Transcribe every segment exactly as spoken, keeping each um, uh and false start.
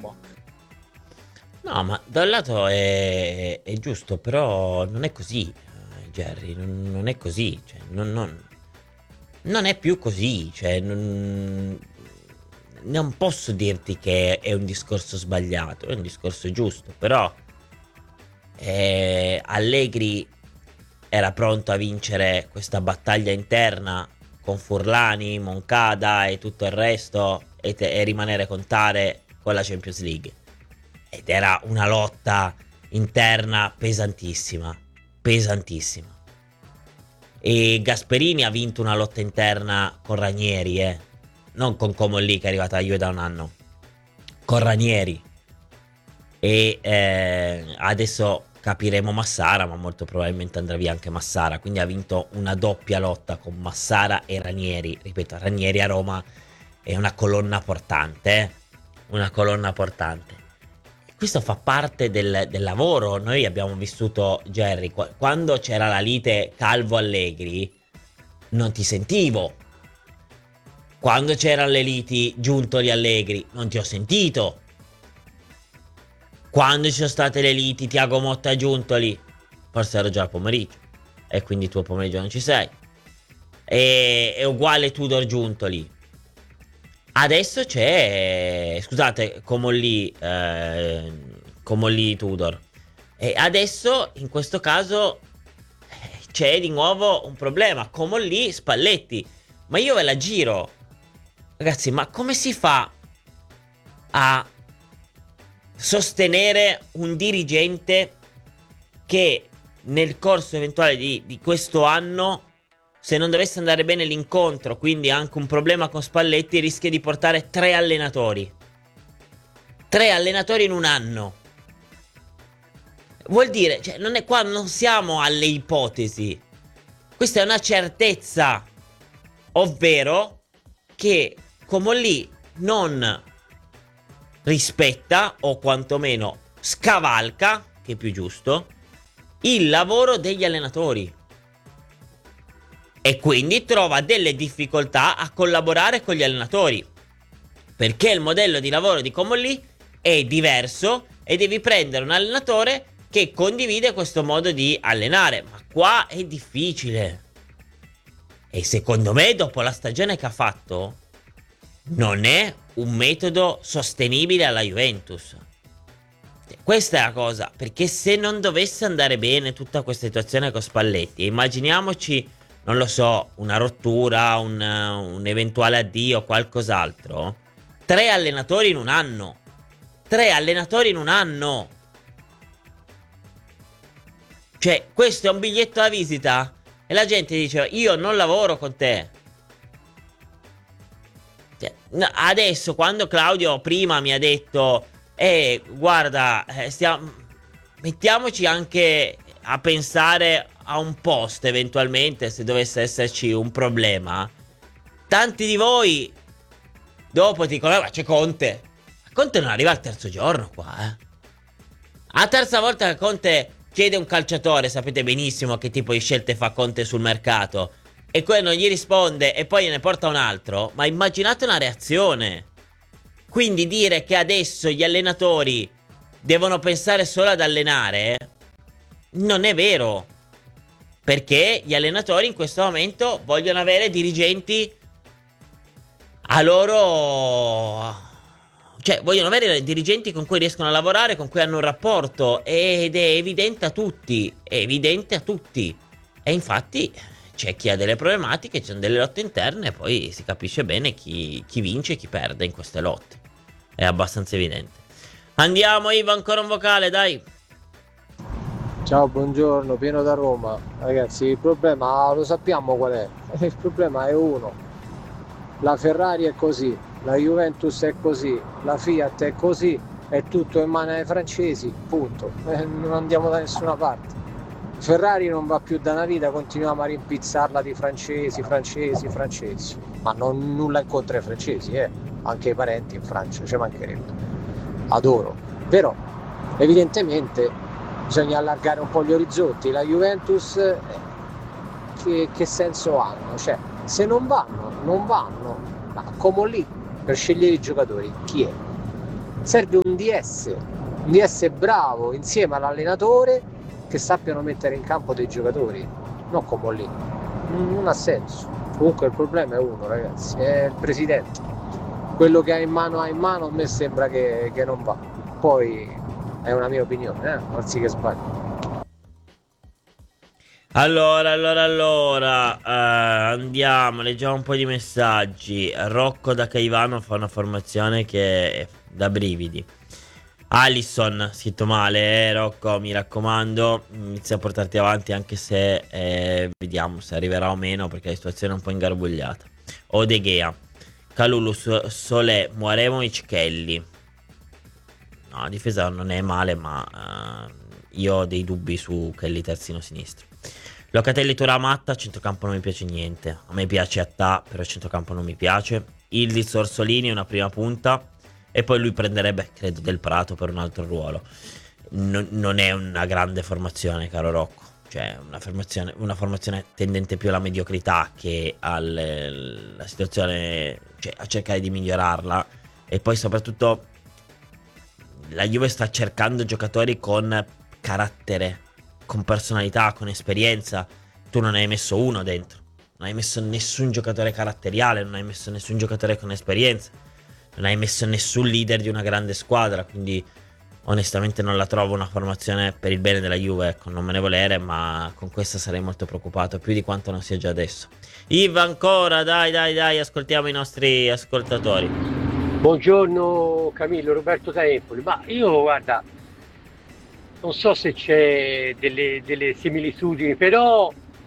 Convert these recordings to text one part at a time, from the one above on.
Roma. No, ma da un lato è, è giusto, però non è così, eh, Jerry, non, non è così, cioè, non, non- non è più così, cioè, non, non posso dirti che è un discorso sbagliato, è un discorso giusto, però eh, Allegri era pronto a vincere questa battaglia interna con Furlani, Moncada e tutto il resto e, te- e rimanere con Tare con la Champions League. Ed era una lotta interna pesantissima, pesantissima. E Gasperini ha vinto una lotta interna con Ranieri, eh. Non con Comolli che è arrivata a Juve da un anno. Con Ranieri. E eh, adesso capiremo Massara, ma molto probabilmente andrà via anche Massara. Quindi ha vinto una doppia lotta con Massara e Ranieri. Ripeto, Ranieri a Roma è una colonna portante, eh. Una colonna portante. Questo fa parte del, del lavoro. Noi abbiamo vissuto, Jerry, qu- quando c'era la lite Calvo-Allegri, non ti sentivo. Quando c'erano le liti Giuntoli-Allegri, non ti ho sentito. Quando ci sono state le liti Tiago Motta-Giuntoli, forse ero già al pomeriggio. E quindi tuo pomeriggio non ci sei. E, è uguale Tudor-Giuntoli. Adesso c'è, scusate, Comolli, eh, Comolli Tudor. E adesso, in questo caso, eh, c'è di nuovo un problema. Comolli, Spalletti. Ma io ve la giro. Ragazzi, ma come si fa a sostenere un dirigente che nel corso eventuale di, di questo anno, se non dovesse andare bene l'incontro, quindi anche un problema con Spalletti, rischia di portare tre allenatori. Tre allenatori in un anno. Vuol dire, cioè, non è qua, non siamo alle ipotesi. Questa è una certezza. Ovvero che Comolli non rispetta, o quantomeno scavalca, che è più giusto, il lavoro degli allenatori. E quindi trova delle difficoltà a collaborare con gli allenatori. Perché il modello di lavoro di Comolli è diverso e devi prendere un allenatore che condivide questo modo di allenare. Ma qua è difficile. E secondo me, dopo la stagione che ha fatto, non è un metodo sostenibile alla Juventus. Questa è la cosa, perché se non dovesse andare bene tutta questa situazione con Spalletti, immaginiamoci, non lo so, una rottura, un, un eventuale addio o qualcos'altro. Tre allenatori in un anno. Tre allenatori in un anno. Cioè, questo è un biglietto da visita. E la gente dice, io non lavoro con te. Cioè, no, adesso, quando Claudio prima mi ha detto, eh, guarda, eh, stiamo... mettiamoci anche a pensare a un post eventualmente, se dovesse esserci un problema. Tanti di voi dopo ti dicono, eh, ma c'è Conte. Conte non arriva al terzo giorno qua, eh. La terza volta che Conte chiede un calciatore, sapete benissimo che tipo di scelte fa Conte sul mercato, e quello non gli risponde e poi ne porta un altro. Ma immaginate una reazione. Quindi dire che adesso gli allenatori devono pensare solo ad allenare non è vero. Perché gli allenatori in questo momento vogliono avere dirigenti a loro... Cioè, vogliono avere dirigenti con cui riescono a lavorare, con cui hanno un rapporto. Ed è evidente a tutti. È evidente a tutti. E infatti c'è chi ha delle problematiche, ci sono delle lotte interne, e poi si capisce bene chi, chi vince e chi perde in queste lotte. È abbastanza evidente. Andiamo, Ivo, ancora un vocale, dai. Ciao, buongiorno, Piero da Roma. Ragazzi, il problema lo sappiamo qual è. Il problema è uno. La Ferrari è così, la Juventus è così, la Fiat è così, è tutto in mano ai francesi, punto. Eh, non andiamo da nessuna parte. Ferrari non va più da una vita, continuiamo a rimpizzarla di francesi, francesi, francesi. Ma non nulla in contro ai francesi, eh. Anche i parenti in Francia, ci mancherebbe. Adoro. Però, evidentemente, bisogna allargare un po' gli orizzonti. La Juventus, eh, che, che senso hanno? Cioè, se non vanno, non vanno. Ma come lì, per scegliere i giocatori, chi è? serve un D S, un D S bravo insieme all'allenatore che sappiano mettere in campo dei giocatori, non come lì, non ha senso. Comunque il problema è uno, ragazzi, è il presidente, quello che ha in mano ha in mano, a me sembra che, che non va, poi è una mia opinione, eh? Non si che sbaglio. Allora, allora, allora, eh, andiamo, leggiamo un po' di messaggi. Rocco da Caivano fa una formazione che è da brividi. Alisson, scritto male, eh, Rocco, mi raccomando, inizia a portarti avanti anche se eh, vediamo se arriverà o meno perché la situazione è un po' ingarbugliata. Odegea, Kalulu, So- Solé, Muaremovic, Kelly. No, la difesa non è male, ma eh, io ho dei dubbi su Kelly terzino sinistro. Locatelli, Thuram, Atta, centrocampo non mi piace niente. A me piace Atta, però centrocampo non mi piace. Ildiz, Orsolini, una prima punta. E poi lui prenderebbe, credo, Del Prato per un altro ruolo. Non, non è una grande formazione, caro Rocco. Cioè, una formazione, una formazione tendente più alla mediocrità che alla situazione, cioè a cercare di migliorarla. E poi soprattutto la Juve sta cercando giocatori con carattere, con personalità, con esperienza. Tu non hai messo uno dentro. Non hai messo nessun giocatore caratteriale, non hai messo nessun giocatore con esperienza. Non hai messo nessun leader di una grande squadra, quindi onestamente non la trovo una formazione per il bene della Juve, ecco, non me ne volere, ma con questa sarei molto preoccupato, più di quanto non sia già adesso. Iva ancora, dai dai dai, ascoltiamo i nostri ascoltatori. Buongiorno Camillo, Roberto da Empoli. Ma io guarda, non so se c'è delle, delle similitudini, però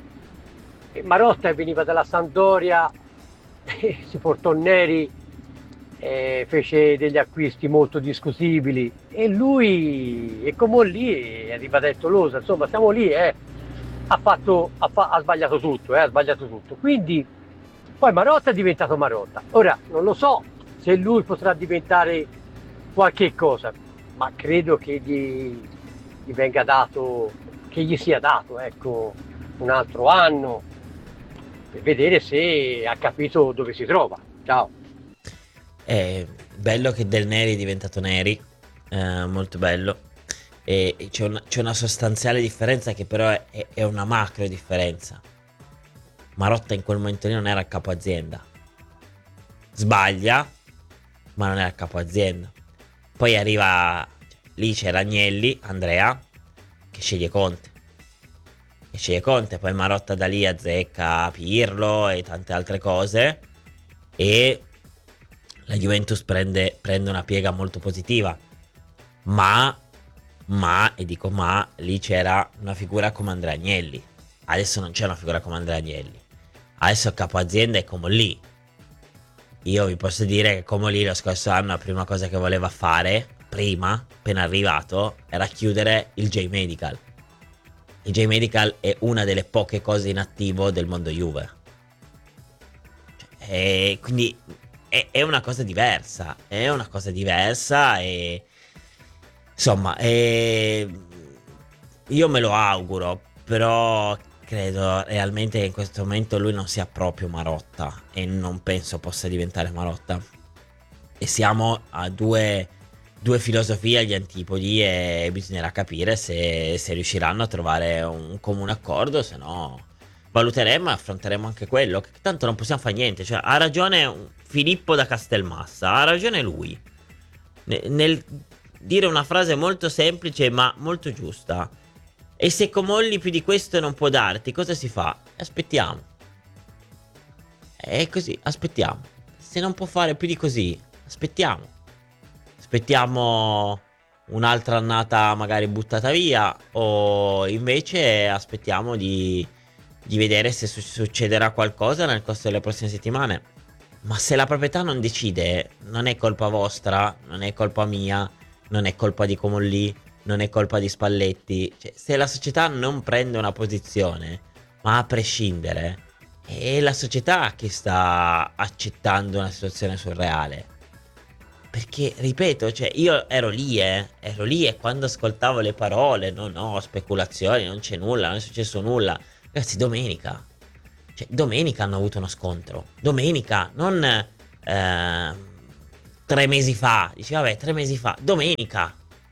Marotta veniva dalla Sampdoria, eh, si portò Neri, eh, fece degli acquisti molto discutibili e lui, e come lì, è arrivato a Tolosa, insomma siamo lì, eh, ha, fatto, ha, fa- ha sbagliato tutto, eh, ha sbagliato tutto. Quindi poi Marotta è diventato Marotta. Ora non lo so se lui potrà diventare qualche cosa, ma credo che gli, gli venga dato, che gli sia dato, ecco, un altro anno per vedere se ha capito dove si trova. Ciao. È bello che Del Neri è diventato Neri, eh, molto bello. E e c'è una, c'è una sostanziale differenza che però è, è- è una macro differenza. Marotta in quel momento lì non era il capo azienda. Sbaglia, ma non era il capo azienda. Poi arriva, lì c'era Agnelli, Andrea, che sceglie Conte. Che sceglie Conte, poi Marotta da lì azzecca Pirlo e tante altre cose. E la Juventus prende, prende una piega molto positiva. Ma, ma, e dico ma, lì c'era una figura come Andrea Agnelli. Adesso non c'è una figura come Andrea Agnelli. Adesso il capo azienda è come lì. Io vi posso dire che come lì lo scorso anno la prima cosa che voleva fare, prima, appena arrivato, era chiudere il J-Medical. Il J-Medical è una delle poche cose in attivo del mondo Juve. E quindi è, è una cosa diversa. È una cosa diversa e... Insomma, e... io me lo auguro, però credo realmente che in questo momento lui non sia proprio Marotta e non penso possa diventare Marotta. E siamo a due, due filosofie agli antipodi e bisognerà capire se, se riusciranno a trovare un comune accordo, se no valuteremo e affronteremo anche quello, che tanto non possiamo fare niente. Cioè, ha ragione Filippo da Castelmassa, ha ragione lui ne- nel dire una frase molto semplice ma molto giusta. E se Comolli più di questo non può darti, cosa si fa? Aspettiamo. È così, aspettiamo. Se non può fare più di così, aspettiamo. Aspettiamo un'altra annata magari buttata via, o invece aspettiamo di, di vedere se su- succederà qualcosa nel corso delle prossime settimane. Ma se la proprietà non decide, non è colpa vostra, non è colpa mia, non è colpa di Comolli, non è colpa di Spalletti. Cioè, se la società non prende una posizione, ma a prescindere, è la società che sta accettando una situazione surreale. Perché, ripeto, cioè, io ero lì, eh, ero lì e quando ascoltavo le parole, no, no, speculazioni, non c'è nulla, non è successo nulla. Ragazzi, domenica. Cioè, domenica hanno avuto uno scontro. Domenica, non... eh, tre mesi fa. Dici, vabbè, tre mesi fa, domenica.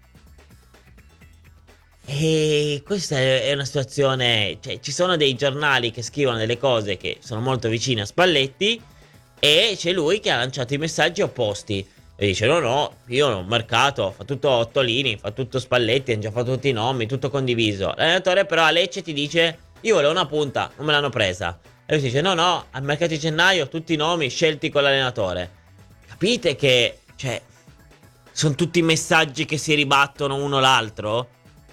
E questa è una situazione, cioè, ci sono dei giornali che scrivono delle cose che sono molto vicine a Spalletti e c'è lui che ha lanciato i messaggi opposti e dice no no, io ho un mercato, fa tutto Ottolini, fa tutto Spalletti, hanno già fatto tutti i nomi, tutto condiviso. L'allenatore però a Lecce ti dice io volevo una punta, non me l'hanno presa. E lui dice no no, al mercato di gennaio tutti i nomi scelti con l'allenatore. Capite che, cioè, sono tutti messaggi che si ribattono uno l'altro?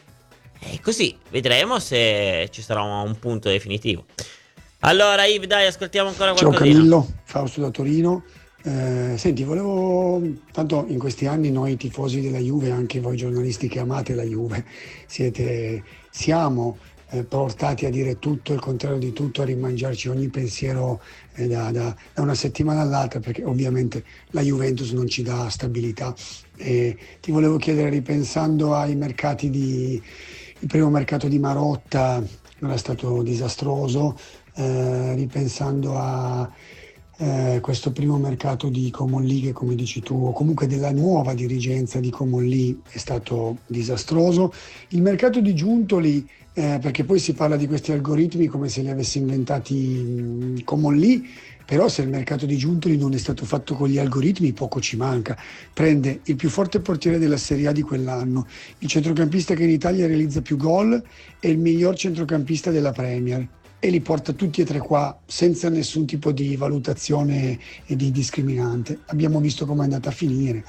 E così vedremo se ci sarà un punto definitivo. Allora, Yves, dai, ascoltiamo ancora Ciao qualcosina. Camillo, Fausto da Torino. Eh, senti, volevo, tanto in questi anni noi tifosi della Juve, anche voi giornalisti che amate la Juve, siete, siamo eh, portati a dire tutto, il contrario di tutto, a rimangiarci ogni pensiero eh, da, da- da una settimana all'altra, perché ovviamente la Juventus non ci dà stabilità. E ti volevo chiedere, ripensando ai mercati di, il primo mercato di Marotta era stato disastroso, eh, ripensando a eh, questo primo mercato di Comolli che, come dici tu, o comunque della nuova dirigenza di Comolli, è stato disastroso. Il mercato di Giuntoli, eh, perché poi si parla di questi algoritmi come se li avesse inventati mh, Comolli, però se il mercato di Giuntoli non è stato fatto con gli algoritmi, poco ci manca. Prende il più forte portiere della Serie A di quell'anno, il centrocampista che in Italia realizza più gol e il miglior centrocampista della Premier, e li porta tutti e tre qua senza nessun tipo di valutazione e di discriminante. Abbiamo visto come è andata a finire.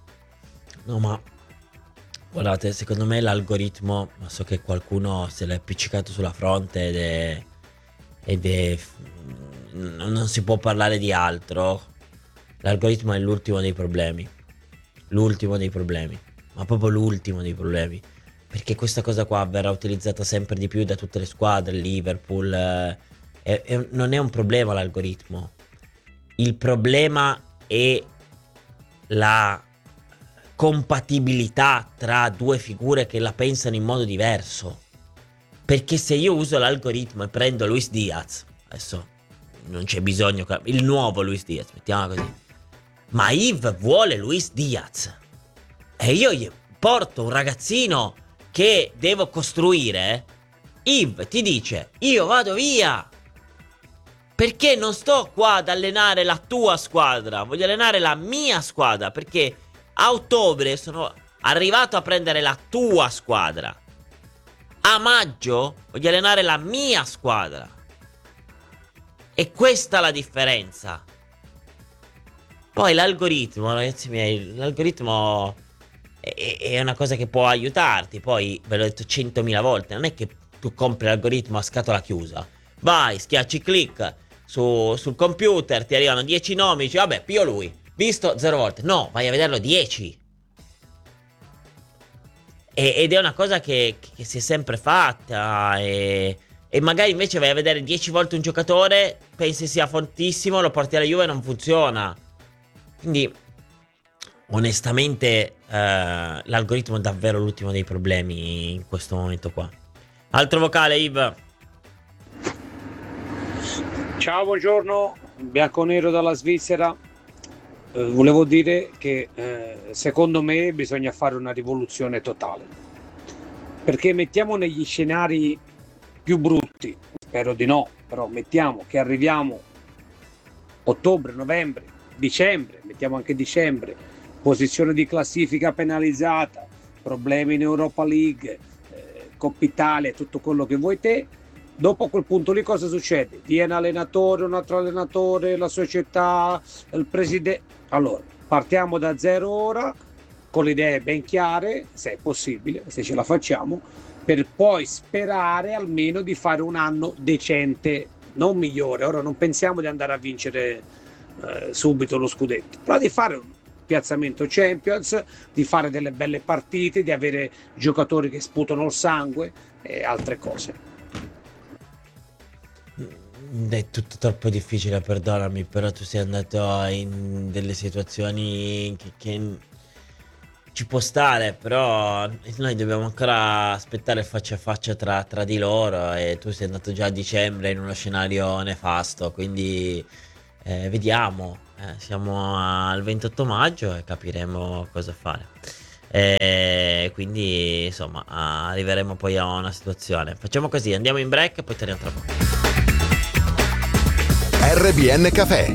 No, ma guardate, secondo me l'algoritmo, ma so che qualcuno se l'è appiccicato sulla fronte ed è, ed è n- non si può parlare di altro. L'algoritmo è l'ultimo dei problemi. L'ultimo dei problemi. Ma proprio l'ultimo dei problemi. Perché questa cosa qua verrà utilizzata sempre di più da tutte le squadre, Liverpool. eh, è- è- non è un problema l'algoritmo. Il problema è la compatibilità tra due figure che la pensano in modo diverso. Perché se io uso l'algoritmo e prendo Luis Diaz, adesso non c'è bisogno, che- il nuovo Luis Diaz, mettiamola così. Ma Yves vuole Luis Diaz e io gli porto un ragazzino che devo costruire. Yves ti dice io vado via perché non sto qua ad allenare la tua squadra, voglio allenare la mia squadra, perché a ottobre sono arrivato a prendere la tua squadra, a maggio voglio allenare la mia squadra. E questa è la differenza. Poi l'algoritmo, ragazzi miei, l'algoritmo è, è una cosa che può aiutarti. Poi ve l'ho detto centomila volte, non è che tu compri l'algoritmo a scatola chiusa. Vai, schiacci clic su- sul computer, ti arrivano dieci nomi, dici vabbè, pio lui, visto zero volte. No, vai a vederlo dieci. E- ed è una cosa che, che si è sempre fatta. E, e magari invece vai a vedere dieci volte un giocatore, pensi sia fortissimo, lo porti alla Juve e non funziona. Quindi, onestamente, eh, l'algoritmo è davvero l'ultimo dei problemi in questo momento qua. Altro vocale, Yves. Ciao, buongiorno, Bianconero dalla Svizzera. Eh, volevo dire che eh, secondo me bisogna fare una rivoluzione totale, perché mettiamo negli scenari più brutti, spero di no, però mettiamo che arriviamo ottobre, novembre, dicembre, mettiamo anche dicembre, posizione di classifica penalizzata, problemi in Europa League, eh, Coppa Italia, tutto quello che vuoi te. Dopo a quel punto lì cosa succede? Viene allenatore, un altro allenatore, la società, il presidente. Allora, partiamo da zero ora, con le idee ben chiare, se è possibile, se ce la facciamo, per poi sperare almeno di fare un anno decente, non migliore. Ora non pensiamo di andare a vincere eh, subito lo scudetto, però di fare un piazzamento Champions, di fare delle belle partite, di avere giocatori che sputano il sangue e altre cose. È tutto troppo difficile, perdonami, però tu sei andato in delle situazioni che, che ci può stare, però noi dobbiamo ancora aspettare faccia a faccia tra, tra di loro e tu sei andato già a dicembre in uno scenario nefasto, quindi eh, vediamo, eh, siamo al ventotto maggio e capiremo cosa fare. Eh, quindi insomma arriveremo poi a una situazione. Facciamo così, andiamo in break e poi torniamo tra poco. R B N Café.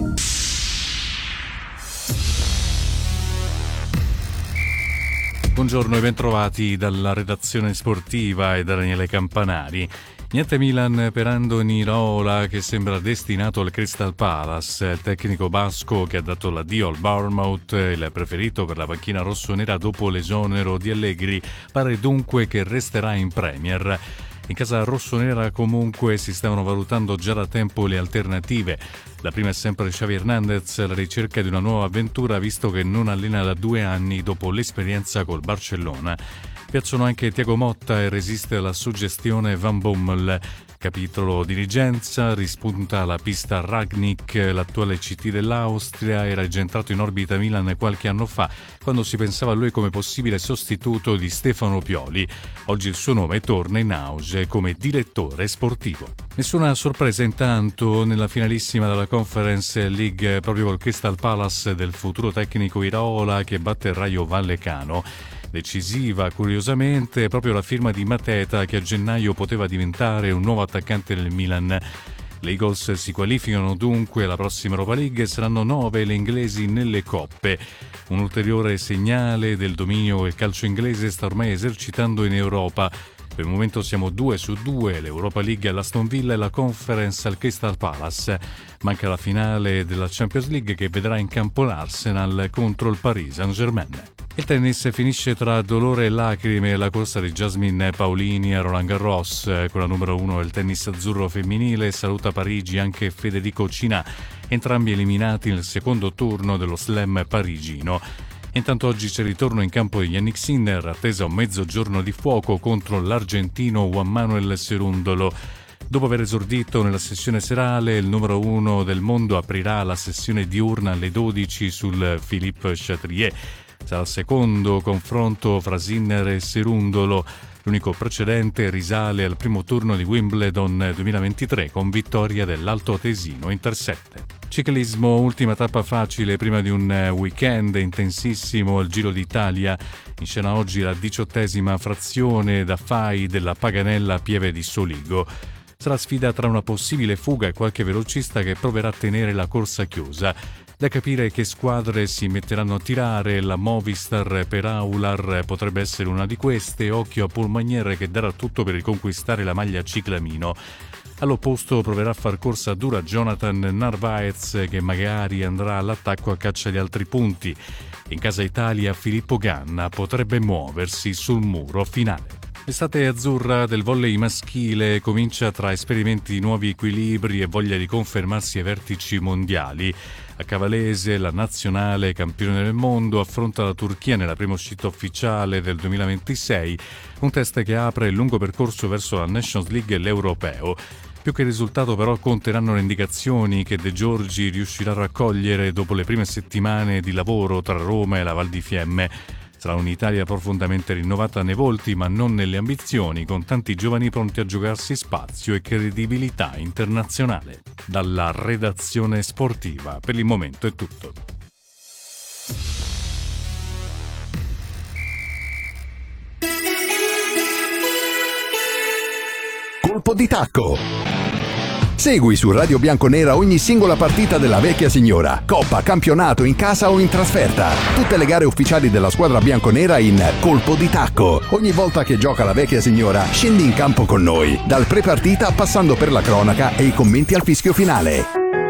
Buongiorno e bentrovati dalla redazione sportiva e da Daniele Campanari. Niente Milan per Andoni Iraola, che sembra destinato al Crystal Palace. Il tecnico basco, che ha dato l'addio al Bournemouth, il preferito per la panchina rossonera dopo l'esonero di Allegri, pare dunque che resterà in Premier. In casa rossonera comunque si stavano valutando già da tempo le alternative. La prima è sempre Xavi Hernandez, alla ricerca di una nuova avventura, visto che non allena da due anni dopo l'esperienza col Barcellona. Piacciono anche Thiago Motta e resiste alla suggestione Van Bommel. Capitolo dirigenza, rispunta la pista Rangnick, l'attuale C T dell'Austria, era già entrato in orbita Milan qualche anno fa, quando si pensava a lui come possibile sostituto di Stefano Pioli. Oggi il suo nome torna in auge come direttore sportivo. Nessuna sorpresa intanto nella finalissima della Conference League proprio col Crystal Palace del futuro tecnico Iraola, che batte il Rayo Vallecano. Decisiva, curiosamente, proprio la firma di Mateta, che a gennaio poteva diventare un nuovo attaccante del Milan. Le Eagles si qualificano dunque alla prossima Europa League e saranno nove le inglesi nelle coppe. Un ulteriore segnale del dominio che il calcio inglese sta ormai esercitando in Europa. Per il momento siamo due su due, l'Europa League all'Aston Villa e la Conference al Crystal Palace. Manca la finale della Champions League, che vedrà in campo l'Arsenal contro il Paris Saint-Germain. Il tennis finisce tra dolore e lacrime la corsa di Jasmine Paolini a Roland Garros. Con la numero uno del tennis azzurro femminile saluta Parigi anche Federico Cinà, entrambi eliminati nel secondo turno dello slam parigino. Intanto oggi c'è il ritorno in campo di Yannick Sinner, attesa un mezzogiorno di fuoco contro l'argentino Juan Manuel Cerundolo. Dopo aver esordito nella sessione serale, il numero uno del mondo aprirà la sessione diurna alle dodici sul Philippe Chatrier. Sarà il secondo confronto fra Sinner e Cerundolo. L'unico precedente risale al primo turno di Wimbledon duemilaventitré con vittoria dell'altoatesino in tre sette. Ciclismo, ultima tappa facile prima di un weekend intensissimo al Giro d'Italia. In scena oggi la diciottesima frazione da Fai della Paganella Pieve di Soligo. Sarà sfida tra una possibile fuga e qualche velocista che proverà a tenere la corsa chiusa. Da capire che squadre si metteranno a tirare, la Movistar per Aular potrebbe essere una di queste, occhio a Paul Magnier che darà tutto per riconquistare la maglia ciclamino. All'opposto proverà a far corsa dura Jonathan Narvaez, che magari andrà all'attacco a caccia di altri punti. In casa Italia Filippo Ganna potrebbe muoversi sul muro finale. L'estate azzurra del volley maschile comincia tra esperimenti di nuovi equilibri e voglia di confermarsi ai vertici mondiali. A Cavalese la nazionale campione del mondo affronta la Turchia nella prima uscita ufficiale del duemilaventisei, un test che apre il lungo percorso verso la Nations League e l'Europeo. Più che il risultato però conteranno le indicazioni che De Giorgi riuscirà a raccogliere dopo le prime settimane di lavoro tra Roma e la Val di Fiemme. Sarà un'Italia profondamente rinnovata nei volti, ma non nelle ambizioni, con tanti giovani pronti a giocarsi spazio e credibilità internazionale. Dalla redazione sportiva, per il momento è tutto. Colpo di tacco. Segui su Radio Bianconera ogni singola partita della vecchia signora, coppa, campionato, in casa o in trasferta. Tutte le gare ufficiali della squadra bianconera in Colpo di tacco. Ogni volta che gioca la vecchia signora, scendi in campo con noi, dal pre-partita passando per la cronaca e i commenti al fischio finale.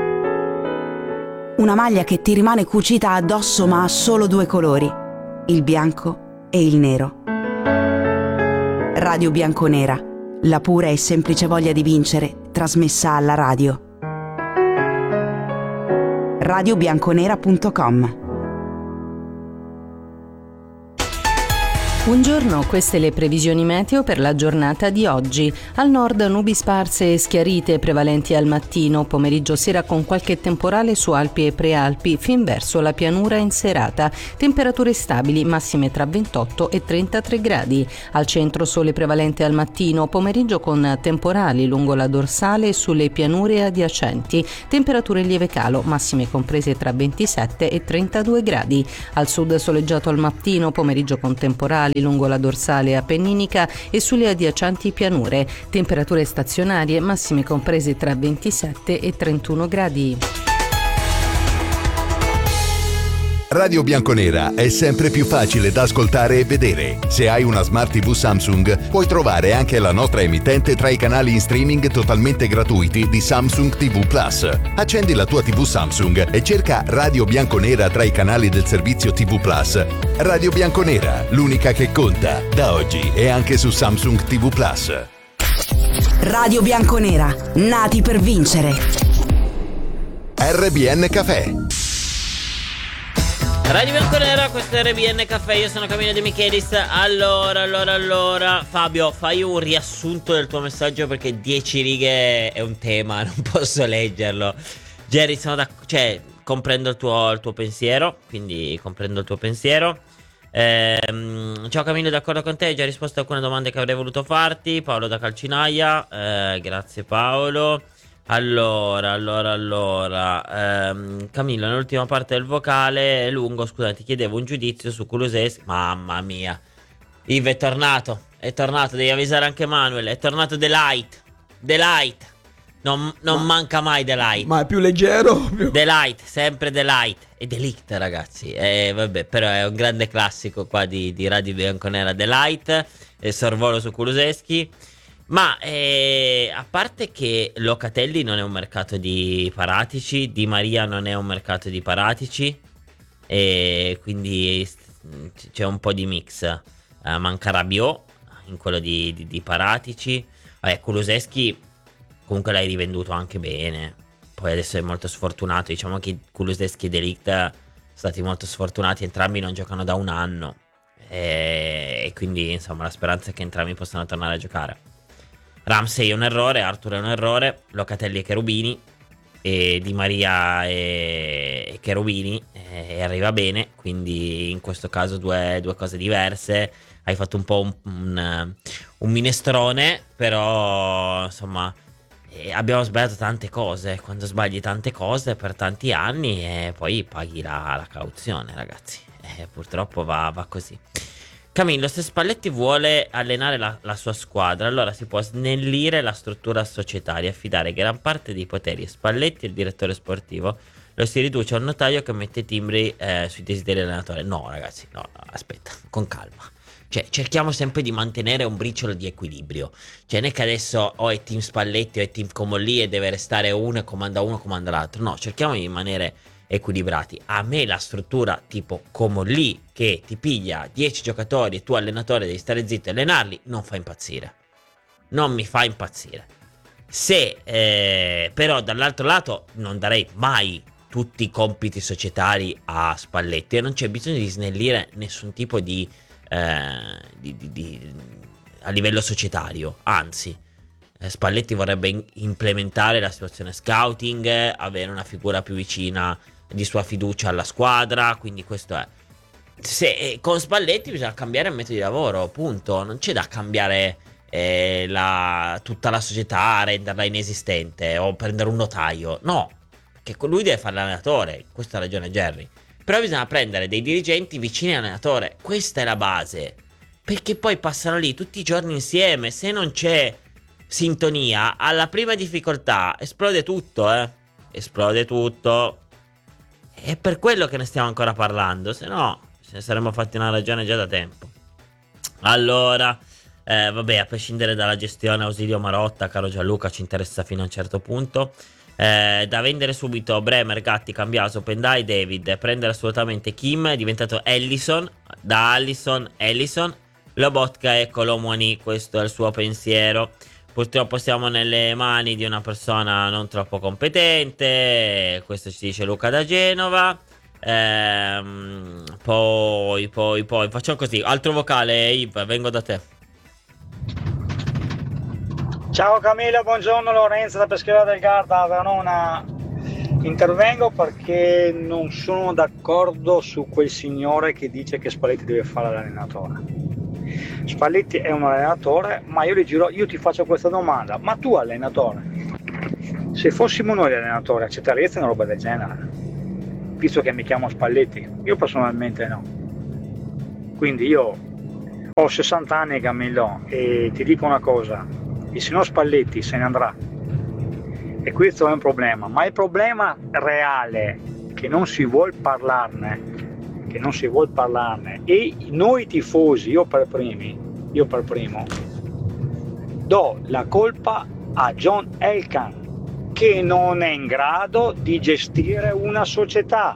Una maglia che ti rimane cucita addosso ma ha solo due colori, il bianco e il nero. Radio Bianconera, la pura e semplice voglia di vincere trasmessa alla radio. radio bianconera punto com. Buongiorno, queste le previsioni meteo per la giornata di oggi. Al nord nubi sparse e schiarite prevalenti al mattino, pomeriggio sera con qualche temporale su Alpi e Prealpi, fin verso la pianura in serata. Temperature stabili, massime tra ventotto e trentatré gradi. Al centro sole prevalente al mattino, pomeriggio con temporali lungo la dorsale e sulle pianure adiacenti. Temperature in lieve calo, massime comprese tra ventisette e trentadue gradi. Al sud soleggiato al mattino, pomeriggio con temporali lungo la dorsale appenninica e sulle adiacenti pianure. Temperature stazionarie, massime comprese tra ventisette e trentuno gradi. Radio Bianconera è sempre più facile da ascoltare e vedere. Se hai una Smart tivù Samsung, puoi trovare anche la nostra emittente tra i canali in streaming totalmente gratuiti di Samsung tivù Plus. Accendi la tua tivù Samsung e cerca Radio Bianconera tra i canali del servizio tivù Plus. Radio Bianconera, l'unica che conta, da oggi e anche su Samsung tivù Plus. Radio Bianconera, nati per vincere. R B N Café. Radio Bianconera, questo è R B N Caffè, io sono Camillo De Michelis. Allora, allora, allora Fabio, fai un riassunto del tuo messaggio perché dieci righe è un tema, non posso leggerlo. Jerry, sono da... cioè, comprendo il tuo, il tuo pensiero, quindi comprendo il tuo pensiero. Ehm, ciao Camillo, d'accordo con te, hai già risposto a alcune domande che avrei voluto farti. Paolo da Calcinaia, eh, grazie Paolo. Allora, allora, allora ehm, Camillo, nell'ultima parte del vocale è lungo, scusa, ti chiedevo un giudizio su Kulusevski. Mamma mia, Yves è tornato, è tornato, devi avvisare anche Manuel, è tornato The Light, The Light, non, non ma, manca mai The Light. Ma è più leggero? Più... The Light, sempre The Light, e Delict ragazzi, eh, vabbè, però è un grande classico qua di, di Radio Bianconera, The Light, e sorvolo su Kulusevski. Ma eh, a parte che Locatelli non è un mercato di paratici, Di Maria non è un mercato di paratici, e quindi c'è un po' di mix. Uh, manca Rabiot in quello di, di, di paratici. Vabbè, Kulusevski comunque l'hai rivenduto anche bene. Poi adesso è molto sfortunato. Diciamo che Kulusevski e De Ligt sono stati molto sfortunati, entrambi non giocano da un anno, e, e quindi insomma la speranza è che entrambi possano tornare a giocare. Ramsey è un errore, Arthur è un errore, Locatelli e Cherubini, e Di Maria e, e Cherubini, e arriva bene, quindi in questo caso due, due cose diverse. Hai fatto un po' un, un, un minestrone, però insomma eh, abbiamo sbagliato tante cose. Quando sbagli tante cose per tanti anni e poi paghi la, la cauzione, ragazzi, eh, purtroppo va, va così. Camillo, se Spalletti vuole allenare la, la sua squadra, allora si può snellire la struttura societaria e affidare gran parte dei poteri a Spalletti e il direttore sportivo. Lo si riduce a un notaio che mette timbri eh, sui desideri dell'allenatore. No, ragazzi, no, no, aspetta, con calma. Cioè, cerchiamo sempre di mantenere un briciolo di equilibrio. Cioè, non è che adesso o è team Spalletti o è team Comolli e deve restare uno e comanda uno, comanda l'altro. No, cerchiamo di rimanere equilibrati. A me la struttura tipo Comolli, che ti piglia dieci giocatori e tu allenatore devi stare zitto e allenarli, non fa impazzire. Non mi fa impazzire. Se eh, però dall'altro lato non darei mai tutti i compiti societari a Spalletti, e non c'è bisogno di snellire nessun tipo di, eh, di, di, di a livello societario. Anzi, eh, Spalletti vorrebbe in- implementare la situazione scouting, avere una figura più vicina di sua fiducia alla squadra, quindi questo è. Se eh, con Spalletti bisogna cambiare il metodo di lavoro, punto. Non c'è da cambiare eh, la, tutta la società, renderla inesistente o prendere un notaio, no, perché lui deve fare l'allenatore, questa ha ragione Jerry. Però bisogna prendere dei dirigenti vicini all'allenatore, questa è la base, perché poi passano lì tutti i giorni insieme. Se non c'è sintonia, alla prima difficoltà esplode tutto, eh esplode tutto. È per quello che ne stiamo ancora parlando, se no ce ne saremmo fatti una ragione già da tempo. Allora, eh, vabbè, a prescindere dalla gestione Ausilio Marotta, caro Gianluca, ci interessa fino a un certo punto. Eh, da vendere subito Bremer, Gatti, Cambiaso, Pendai, David. Prendere assolutamente Kim, è diventato Ellison, da Allison, Ellison. Lobotka e Colomoni, questo è il suo pensiero. Purtroppo siamo nelle mani di una persona non troppo competente, questo ci dice Luca da Genova. Ehm, poi, poi, poi facciamo così. Altro vocale, Yves, vengo da te. Ciao Camilla, buongiorno, Lorenzo da Peschiera del Garda, Verona. Intervengo perché non sono d'accordo su quel signore che dice che Spalletti deve fare l'allenatore. Spalletti è un allenatore, ma io, gli giro, io ti faccio questa domanda: ma tu allenatore, se fossimo noi allenatori, accetteresti una roba del genere? Visto che mi chiamo Spalletti? Io personalmente no. Quindi io ho sessanta anni, Camillo, e ti dico una cosa: il signor Spalletti se ne andrà, e questo è un problema, ma il problema reale che non si vuol parlarne, che non si vuol parlarne, e noi tifosi, io per primi, io per primo, do la colpa a John Elkann, che non è in grado di gestire una società.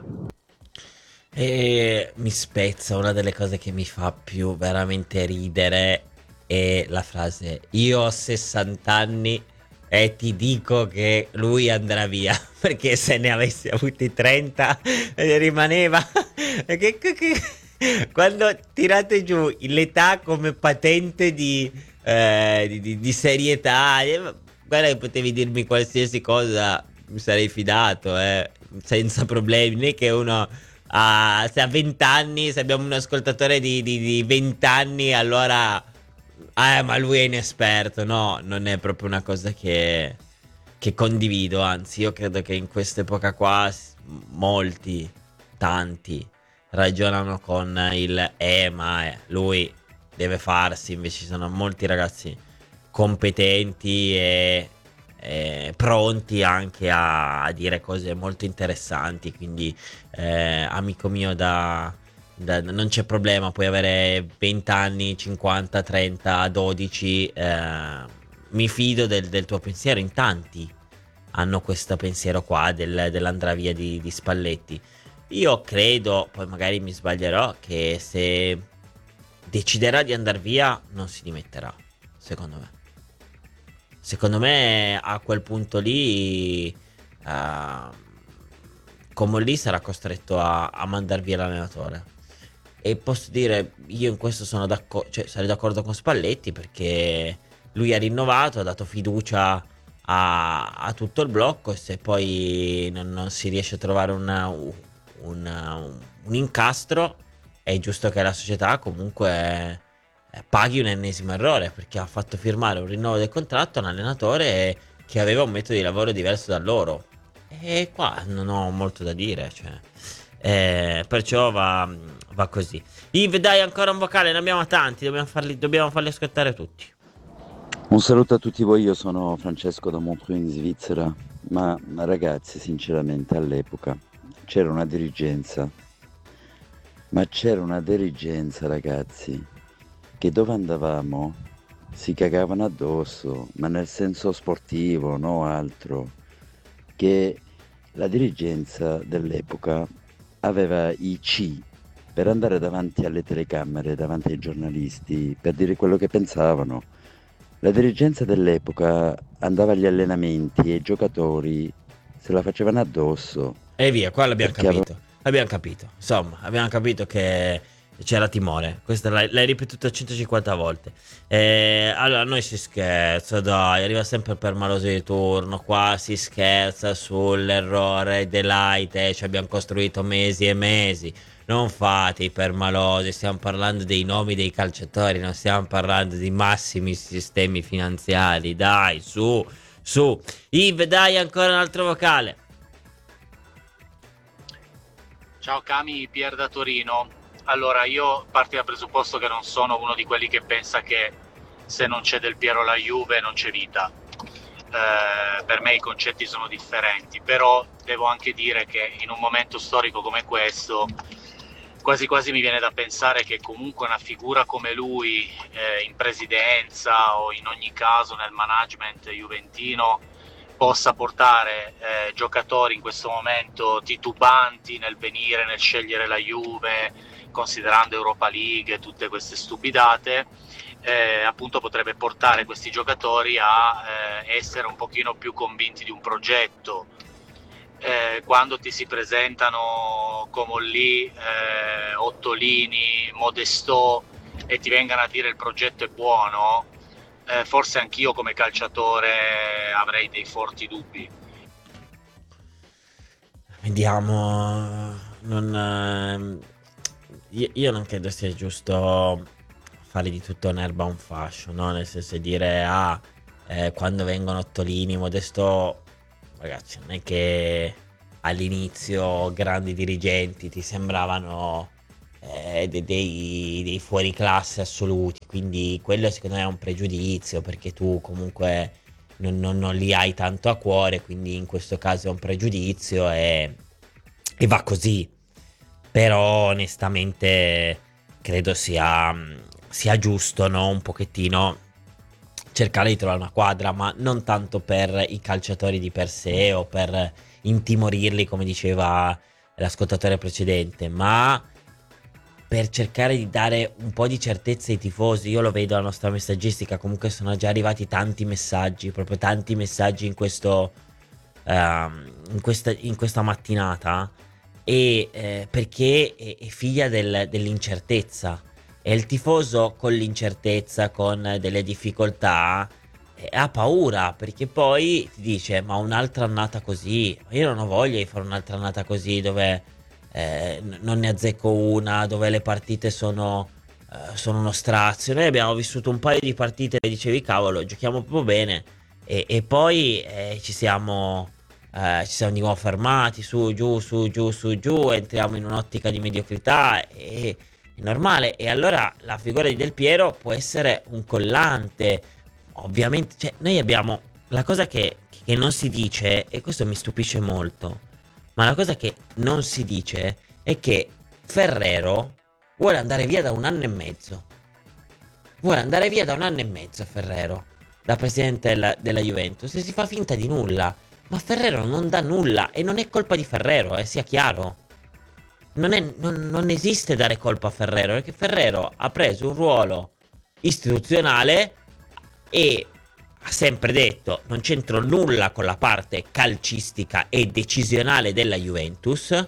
E mi spezza, una delle cose che mi fa più veramente ridere è la frase: io ho sessanta anni e ti dico che lui andrà via, perché se ne avessi avuti trenta rimaneva. che, che, che... Quando tirate giù l'età come patente di, eh, di, di, di serietà, eh, guarda che potevi dirmi qualsiasi cosa, mi sarei fidato, eh, senza problemi. Non è che uno ha, se ha venti anni, se abbiamo un ascoltatore di, di, di venti anni, allora ah, ma lui è inesperto. No, non è proprio una cosa che, che condivido. Anzi, io credo che in quest'epoca qua molti, tanti ragionano con il eh ma eh, lui deve farsi. Invece ci sono molti ragazzi competenti e, e pronti anche a, a dire cose molto interessanti. Quindi eh, amico mio, da, da non c'è problema, puoi avere venti anni, cinquanta, trenta, dodici, eh, mi fido del, del tuo pensiero. In tanti hanno questo pensiero qua del, dell'andrà via di, di Spalletti. Io credo, poi magari mi sbaglierò, che se deciderà di andare via non si dimetterà, secondo me. Secondo me a quel punto lì uh, come lì sarà costretto a, a mandar via l'allenatore. E posso dire, io in questo sono d'accordo, cioè sarei d'accordo con Spalletti, perché lui ha rinnovato, ha dato fiducia a, a tutto il blocco, e se poi non, non si riesce a trovare una, una, un incastro, è giusto che la società comunque paghi un ennesimo errore, perché ha fatto firmare un rinnovo del contratto a un allenatore che aveva un metodo di lavoro diverso da loro. E qua non ho molto da dire, cioè, eh, perciò va, va così. Yves, dai, ancora un vocale, ne abbiamo tanti, dobbiamo farli, dobbiamo farli ascoltare tutti. Un saluto a tutti voi, io sono Francesco da Montreux in Svizzera. Ma, ma ragazzi, sinceramente all'epoca c'era una dirigenza, ma c'era una dirigenza ragazzi, che dove andavamo si cagavano addosso, ma nel senso sportivo, no altro. Che la dirigenza dell'epoca aveva i C per andare davanti alle telecamere, davanti ai giornalisti, per dire quello che pensavano. La dirigenza dell'epoca andava agli allenamenti e i giocatori se la facevano addosso. E via, qua l'abbiamo Perché capito. Aveva... Abbiamo capito, insomma, abbiamo capito che c'era timore. Questo l'hai, l'hai ripetuto centocinquanta volte. Eh, allora, noi si scherza, dai, arriva sempre il permaloso di turno. Qua si scherza sull'errore dell'Aite. Ci abbiamo costruito mesi e mesi. Non fate i permalosi, stiamo parlando dei nomi dei calciatori, non stiamo parlando di massimi sistemi finanziari. Dai, su, su. Yves, dai, ancora un altro vocale. Ciao Cami, Pier da Torino. Allora, io parto dal presupposto che non sono uno di quelli che pensa che se non c'è Del Piero la Juve non c'è vita. Eh, per me i concetti sono differenti, però devo anche dire che in un momento storico come questo quasi quasi mi viene da pensare che comunque una figura come lui eh, in presidenza o in ogni caso nel management juventino possa portare eh, giocatori in questo momento titubanti nel venire, nel scegliere la Juve, considerando Europa League e tutte queste stupidate, eh, appunto potrebbe portare questi giocatori a eh, essere un pochino più convinti di un progetto. eh, quando ti si presentano Comolli, eh, Ottolini, Modestò e ti vengano a dire il progetto è buono, eh, forse anch'io come calciatore avrei dei forti dubbi. Vediamo, non, ehm, io, io non credo sia giusto fare di tutto un'erba un fascio, no? Nel senso di dire, ah, eh, quando vengono Ottolini, Modesto, ragazzi, non è che all'inizio grandi dirigenti ti sembravano eh, de- dei, dei fuoriclasse assoluti, quindi quello secondo me è un pregiudizio, perché tu comunque non, non- non li hai tanto a cuore, quindi in questo caso è un pregiudizio e, e va così. Però onestamente credo sia, sia giusto, no? Un pochettino cercare di trovare una quadra, ma non tanto per i calciatori di per sé o per intimorirli, come diceva l'ascoltatore precedente, ma per cercare di dare un po' di certezza ai tifosi. Io lo vedo alla nostra messaggistica, comunque sono già arrivati tanti messaggi, proprio tanti messaggi in questo ehm, in questa, in questa mattinata, e eh, perché è, è figlia del- dell'incertezza, e il tifoso con l'incertezza, con delle difficoltà, eh, ha paura, perché poi ti dice, ma un'altra annata così, io non ho voglia di fare un'altra annata così dove eh, n- non ne azzecco una, dove le partite sono, eh, sono uno strazio. Noi abbiamo vissuto un paio di partite e dicevi, cavolo, giochiamo proprio bene, e, e poi eh, ci siamo, eh, ci siamo di nuovo fermati, su, giù, su, giù, su, giù, entriamo in un'ottica di mediocrità, e è normale. E allora la figura di Del Piero può essere un collante, ovviamente, cioè, noi abbiamo la cosa che, che non si dice, e questo mi stupisce molto, ma la cosa che non si dice è che Ferrero vuole andare via da un anno e mezzo. Vuole andare via da un anno e mezzo Ferrero, da presidente della, della Juventus, e si fa finta di nulla. Ma Ferrero non dà nulla, e non è colpa di Ferrero, eh, sia chiaro. Non, è, non, non esiste dare colpa a Ferrero, perché Ferrero ha preso un ruolo istituzionale e ha sempre detto, non c'entro nulla con la parte calcistica e decisionale della Juventus.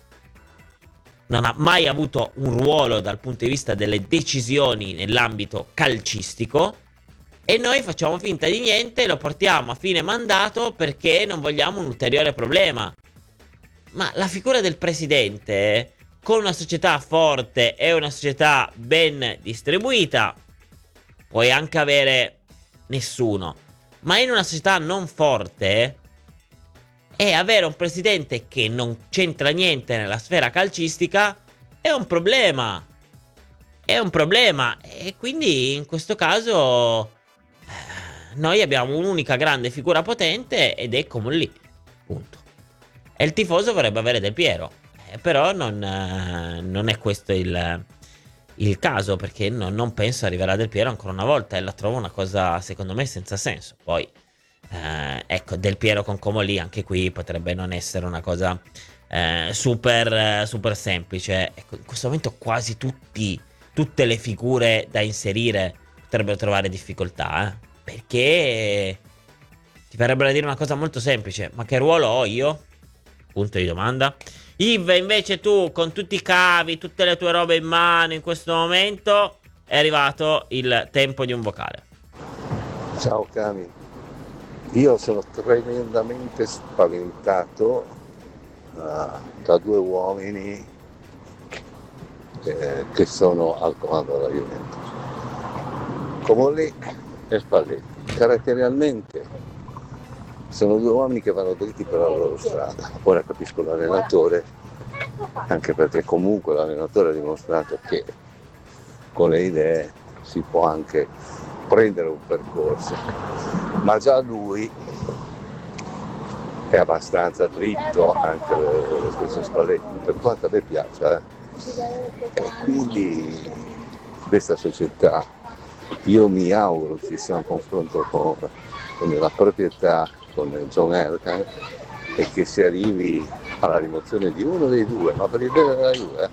Non ha mai avuto un ruolo dal punto di vista delle decisioni nell'ambito calcistico, e noi facciamo finta di niente e lo portiamo a fine mandato perché non vogliamo un ulteriore problema. Ma la figura del presidente, con una società forte e una società ben distribuita, puoi anche avere nessuno, ma in una società non forte, e avere un presidente che non c'entra niente nella sfera calcistica è un problema. È un problema. E quindi in questo caso eh, noi abbiamo un'unica grande figura potente, ed è Comolli, punto. E il tifoso vorrebbe avere Del Piero, eh, però non, eh, non è questo il, il caso, perché no- non penso arriverà Del Piero ancora una volta, e la trovo una cosa secondo me senza senso. Poi eh, ecco, Del Piero con Comolli anche qui potrebbe non essere una cosa eh, super, eh, super semplice. Ecco, in questo momento quasi tutti, tutte le figure da inserire potrebbero trovare difficoltà, eh, perché ti verrebbero a dire una cosa molto semplice: ma che ruolo ho io? Punto di domanda. Yves, invece tu, con tutti i cavi, tutte le tue robe in mano in questo momento, è arrivato il tempo di un vocale. Ciao Cami, io sono tremendamente spaventato uh, da due uomini eh, che sono al comando della Juventus, Comolli e Spalletti. Caratterialmente sono due uomini che vanno dritti per la loro strada. Ora capisco l'allenatore, anche perché comunque l'allenatore ha dimostrato che con le idee si può anche prendere un percorso, ma già lui è abbastanza dritto, anche lo stesso Spalletti, per quanto a me piaccia, eh. E quindi questa società, io mi auguro ci sia un confronto con, con la proprietà, con John Elkann, e che si arrivi alla rimozione di uno dei due, ma per il bene della Juve.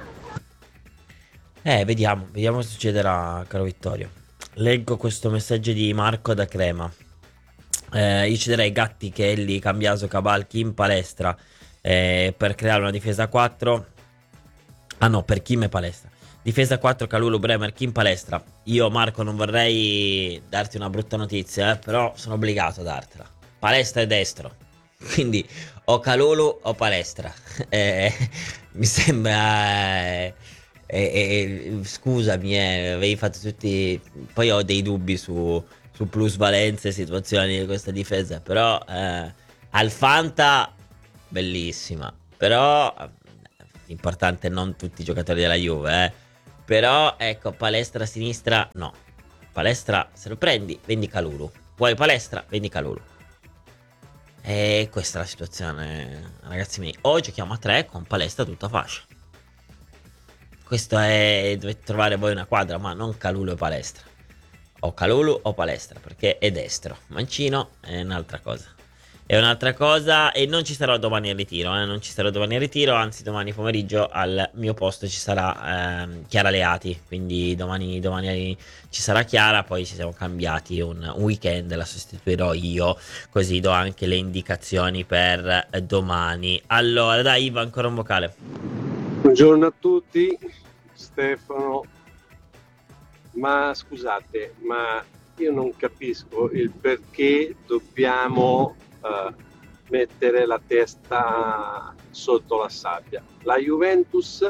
Eh, vediamo, vediamo cosa succederà, caro Vittorio. Leggo questo messaggio di Marco da Crema. Eh, io ci darei Gatti, Kelly, Cambiaso, Cavalchi in palestra eh, per creare una difesa quattro. Ah no, per Kim e palestra. Difesa quattro, Kalulu, Bremer, Kim palestra. Io, Marco, non vorrei darti una brutta notizia, eh, però sono obbligato a dartela. Palestra e destro. Quindi o Kalulu o palestra. Eh, mi sembra... Eh, eh, eh, scusami, eh, avevi fatto tutti... Poi ho dei dubbi su, su plusvalenze e situazioni di questa difesa. Però eh, al Fanta, bellissima. Però... importante non tutti i giocatori della Juve, eh. Però ecco, palestra a sinistra no. Palestra, se lo prendi, vendi Kalulu. Vuoi palestra, vendi Kalulu. E questa è la situazione, ragazzi miei. O giochiamo a tre con palestra tutta fascia. Questo è, dovete trovare voi una quadra, ma non Kalulu e palestra. O Kalulu o palestra, perché è destro. Mancino è un'altra cosa. È un'altra cosa. E non ci sarò domani al ritiro, eh? Non ci sarò domani al ritiro. Anzi, domani pomeriggio al mio posto ci sarà ehm, Chiara Leati. Quindi domani, domani ci sarà Chiara. Poi ci siamo cambiati un, un weekend. La sostituirò io. Così do anche le indicazioni per domani. Allora, dai, Iva, ancora un vocale. Buongiorno a tutti, Stefano. Ma scusate, ma io non capisco il perché dobbiamo Uh, mettere la testa sotto la sabbia. La Juventus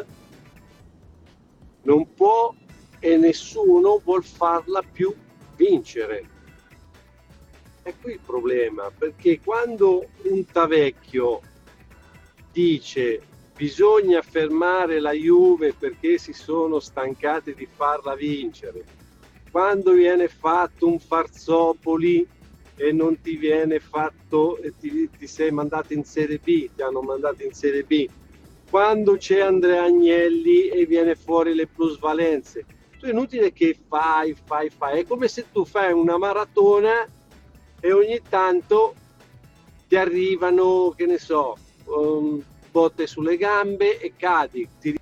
non può e nessuno vuol farla più vincere. È qui il problema, perché quando un Tavecchio dice bisogna fermare la Juve perché si sono stancati di farla vincere, quando viene fatto un Farzopoli e non ti viene fatto e ti, ti sei mandato in Serie B, ti hanno mandato in Serie B, quando c'è Andrea Agnelli e viene fuori le plusvalenze, tu è inutile che fai, fai, fai, è come se tu fai una maratona e ogni tanto ti arrivano, che ne so, um, botte sulle gambe e cadi, ti...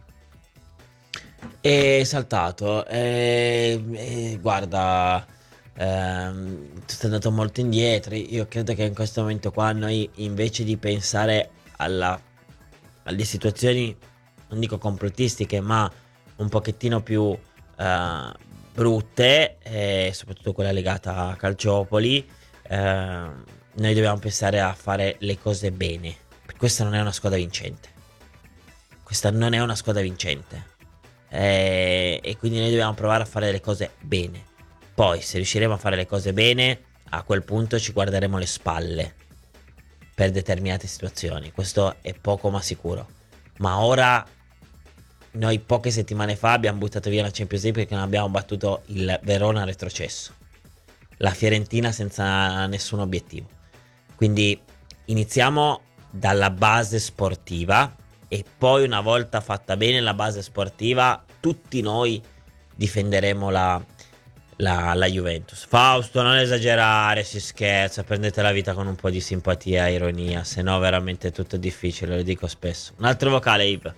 È saltato, eh, eh, guarda... Ehm, tu sei andato molto indietro. Io credo che in questo momento qua noi, invece di pensare alla, alle situazioni, non dico complottistiche, ma un pochettino più eh, brutte, eh, soprattutto quella legata a Calciopoli, eh, noi dobbiamo pensare a fare le cose bene. Questa non è una squadra vincente. Questa non è una squadra vincente, eh, e quindi noi dobbiamo provare a fare le cose bene. Poi, se riusciremo a fare le cose bene, a quel punto ci guarderemo le spalle per determinate situazioni. Questo è poco ma sicuro. Ma ora, noi poche settimane fa abbiamo buttato via la Champions League perché non abbiamo battuto il Verona retrocesso, la Fiorentina senza nessun obiettivo. Quindi iniziamo dalla base sportiva e poi, una volta fatta bene la base sportiva, tutti noi difenderemo la... La, la Juventus. Fausto, non esagerare, si scherza, prendete la vita con un po' di simpatia e ironia, se no veramente è tutto difficile, lo dico spesso. Un altro vocale, Iv.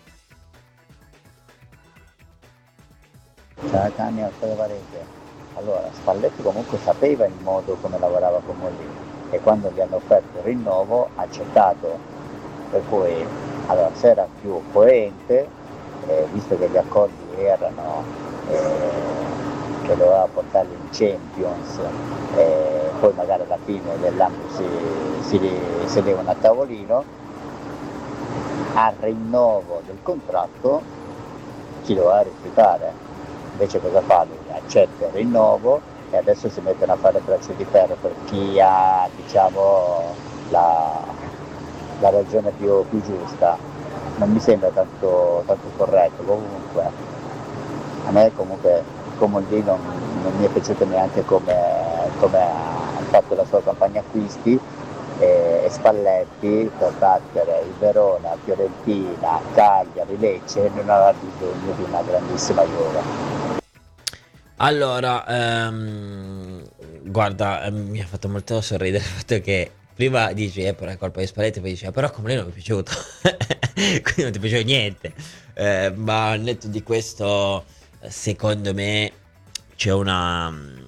Ciao Cani, Alfredo Varese. Allora, Spalletti comunque sapeva il modo come lavorava con Mollini e quando gli hanno offerto il rinnovo ha accettato, per cui allora se era più coerente, eh, visto che gli accordi erano eh, che doveva portarli in Champions, e poi magari alla fine dell'anno si, si sedevano a tavolino, al rinnovo del contratto ci doveva rifiutare. Invece cosa fa lui? Accetta il rinnovo e adesso si mettono a fare braccio di ferro per chi ha, diciamo, la, la ragione più, più giusta. Non mi sembra tanto, tanto corretto. Comunque a me comunque Comodì non, non mi è piaciuto neanche come, come ha fatto la sua campagna acquisti, e, e Spalletti per battere il Verona, Fiorentina, Cagliari, Lecce non aveva bisogno di una grandissima Juve. Allora, ehm, guarda, ehm, mi ha fatto molto sorridere il fatto che prima dici eh, però è colpa di Spalletti, poi dici eh, però come non mi è piaciuto quindi non ti piace niente, eh, ma al netto di questo, secondo me c'è una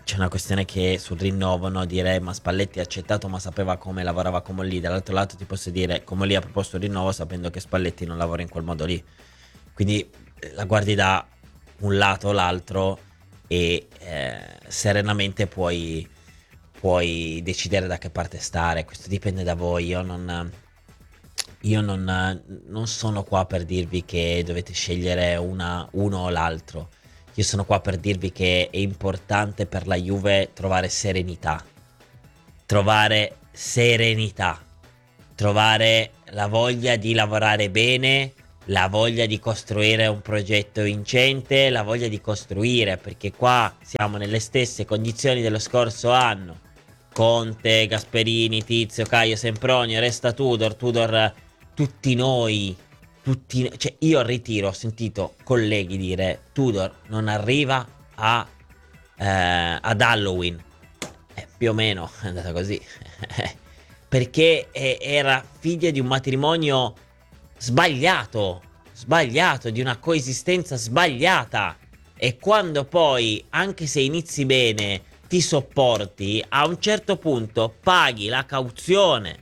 c'è una questione che sul rinnovo, no, dire ma Spalletti ha accettato ma sapeva come lavorava Comolli. Dall'altro lato ti posso dire Comolli ha proposto il rinnovo sapendo che Spalletti non lavora in quel modo lì, quindi eh, la guardi da un lato o l'altro e eh, serenamente puoi, puoi decidere da che parte stare. Questo dipende da voi. Io non io non, non sono qua per dirvi che dovete scegliere una, uno o l'altro. Io sono qua per dirvi che è importante per la Juve trovare serenità, trovare serenità, trovare la voglia di lavorare bene, la voglia di costruire un progetto vincente, la voglia di costruire, perché qua siamo nelle stesse condizioni dello scorso anno. Conte, Gasperini, Tizio, Caio, Sempronio, resta Tudor, Tudor, tutti noi, tutti, cioè io al ritiro ho sentito colleghi dire Tudor non arriva a, eh, ad Halloween, eh, più o meno è andata così, perché eh, era figlia di un matrimonio sbagliato, sbagliato, di una coesistenza sbagliata, e quando poi, anche se inizi bene, ti sopporti, a un certo punto paghi la cauzione.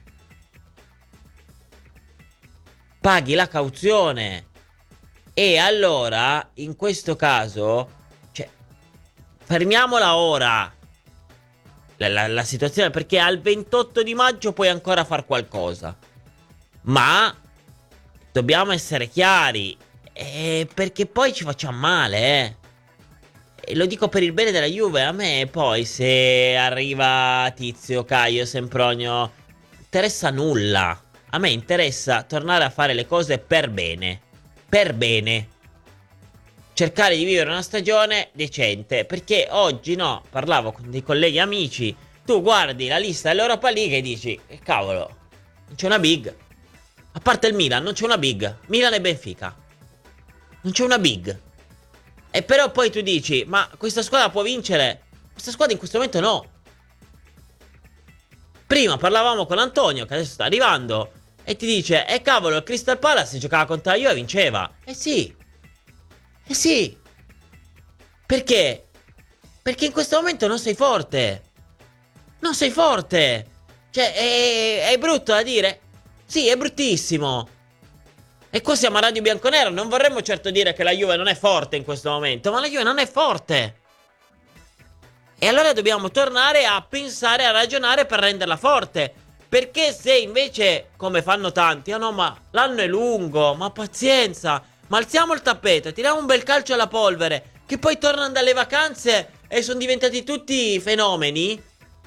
Paghi la cauzione. E allora, in questo caso, cioè, fermiamola ora la, la, la situazione, perché al ventotto di maggio puoi ancora far qualcosa. Ma dobbiamo essere chiari, eh, perché poi ci facciamo male, eh. E lo dico per il bene della Juve. A me poi se arriva Tizio, Caio, Sempronio, interessa nulla. A me interessa tornare a fare le cose per bene. Per bene. Cercare di vivere una stagione decente. Perché oggi, no, parlavo con dei colleghi amici, tu guardi la lista dell'Europa League e dici, che cavolo, non c'è una big. A parte il Milan, non c'è una big. Milan e Benfica. Non c'è una big. E però poi tu dici, ma questa squadra può vincere? Questa squadra in questo momento no. Prima parlavamo con Antonio, che adesso sta arrivando, e ti dice, eh cavolo, il Crystal Palace giocava contro la Juve e vinceva. Eh sì. Eh sì. Perché? Perché in questo momento non sei forte. Non sei forte. Cioè, è, è brutto da dire. Sì, è bruttissimo. E qua siamo a Radio Bianconera. Non vorremmo certo dire che la Juve non è forte in questo momento, ma la Juve non è forte. E allora dobbiamo tornare a pensare, a ragionare per renderla forte. Perché se invece, come fanno tanti, ah no, ma l'anno è lungo, ma pazienza, ma alziamo il tappeto, tiriamo un bel calcio alla polvere, che poi tornano dalle vacanze e sono diventati tutti fenomeni.